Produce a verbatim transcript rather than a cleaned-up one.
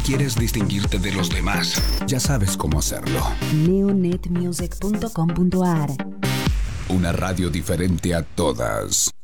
quieres distinguirte de los demás, ya sabes cómo hacerlo. neonetmusic punto com punto a r. Una radio diferente a todas.